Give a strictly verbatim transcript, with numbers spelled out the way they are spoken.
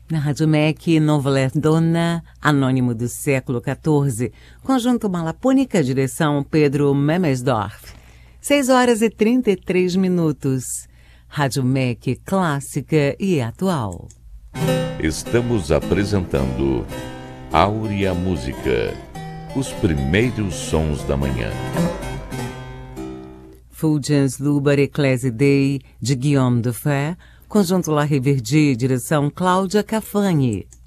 Na Rádio M E C, Novoler Donna, Anônimo do século quatorze, Conjunto Malapônica, direção Pedro Memesdorf. seis horas e trinta e três minutos. Rádio M E C clássica e atual. Estamos apresentando Áurea Música, os primeiros sons da manhã. Fulgence Lubar Ecclesi Dei, de Guillaume Dufay, Conjunto La Rivière, direção Cláudia Cafagni.